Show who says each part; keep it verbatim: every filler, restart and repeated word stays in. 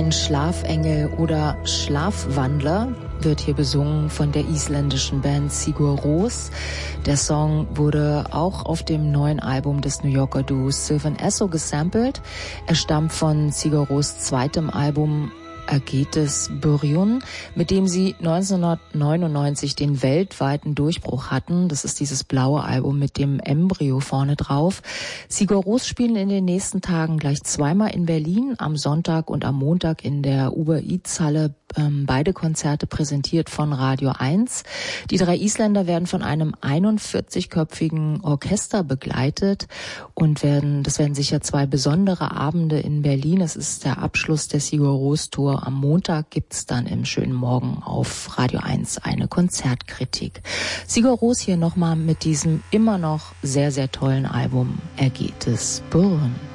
Speaker 1: Ein Schlafengel oder Schlafwandler wird hier besungen von der isländischen Band Sigur Rós. Der Song wurde auch auf dem neuen Album des New Yorker Duos Sylvan Esso gesampelt. Er stammt von Sigur Rós zweitem Album Agetes Byrjun, mit dem sie neunzehnhundertneunundneunzig den weltweiten Durchbruch hatten. Das ist dieses blaue Album mit dem Embryo vorne drauf. Sigur Rós spielen in den nächsten Tagen gleich zweimal in Berlin, am Sonntag und am Montag in der Uber Eats Halle. Ähm, beide Konzerte präsentiert von Radio eins. Die drei Isländer werden von einem einundvierzigköpfigen Orchester begleitet und werden, das werden sicher zwei besondere Abende in Berlin. Es ist der Abschluss der Sigur Rós Tour. Am Montag gibt's dann im schönen Morgen auf Radio eins eine Konzertkritik. Sigur Rós hier nochmal mit diesem immer noch sehr, sehr tollen Album Agetes Byrjun.